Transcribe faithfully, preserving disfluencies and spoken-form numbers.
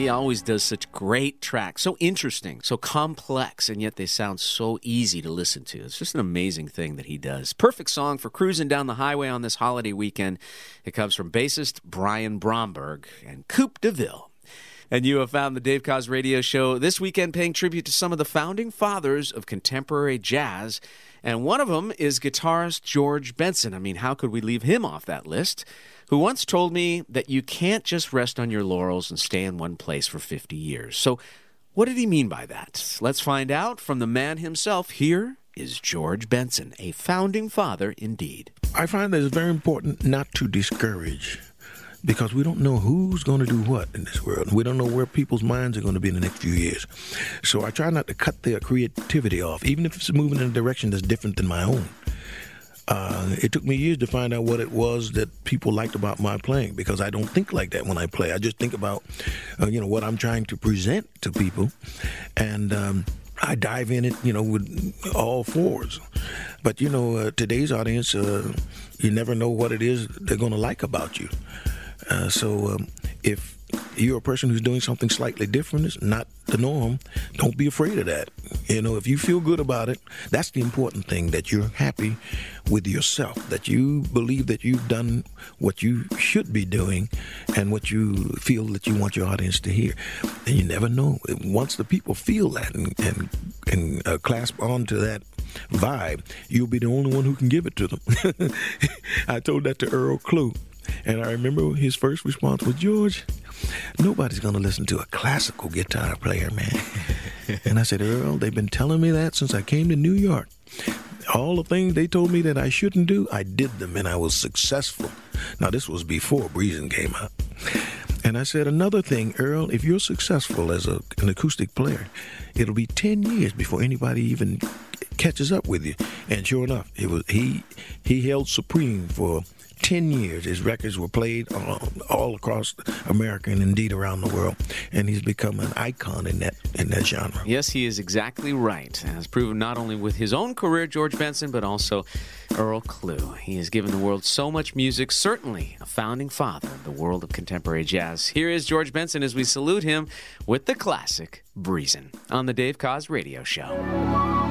He always does such great tracks, so interesting, so complex, and yet they sound so easy to listen to. It's just an amazing thing that he does. Perfect song for cruising down the highway on this holiday weekend. It comes from bassist Brian Bromberg and Coupe de Ville. And you have found the Dave Koz Radio Show this weekend paying tribute to some of the founding fathers of contemporary jazz. And one of them is guitarist George Benson. I mean, how could we leave him off that list? Who once told me that you can't just rest on your laurels and stay in one place for fifty years. So what did he mean by that? Let's find out from the man himself. Here is George Benson, a founding father indeed. I find that it's very important not to discourage, because we don't know who's going to do what in this world. We don't know where people's minds are going to be in the next few years. So I try not to cut their creativity off, even if it's moving in a direction that's different than my own. Uh, it took me years to find out what it was that people liked about my playing, because I don't think like that when I play. I just think about, uh, you know, what I'm trying to present to people, and um, I dive in it, you know, with all fours. But, you know, uh, today's audience, uh, you never know what it is they're going to like about you. Uh, so um, if you're a person who's doing something slightly different, it's not the norm, don't be afraid of that. You know, if you feel good about it, that's the important thing, that you're happy with yourself, that you believe that you've done what you should be doing and what you feel that you want your audience to hear. And you never know. Once the people feel that and, and, and uh, clasp onto that vibe, you'll be the only one who can give it to them. I told that to Earl Klugh. And I remember his first response was, George, nobody's going to listen to a classical guitar player, man. And I said, Earl, they've been telling me that since I came to New York. All the things they told me that I shouldn't do, I did them, and I was successful. Now, this was before Breezin' came out. And I said, another thing, Earl, if you're successful as a, an acoustic player, it'll be ten years before anybody even catches up with you. And sure enough, it was he he held supreme for ten years. His records were played all, all across America and indeed around the world, and he's become an icon in that in that genre. Yes, he is exactly right, as proven not only with his own career, George Benson, but also Earl Klugh. He has given the world so much music, certainly a founding father of the world of contemporary jazz. Here is George Benson as we salute him with the classic Breezin' on the Dave Koz Radio Show.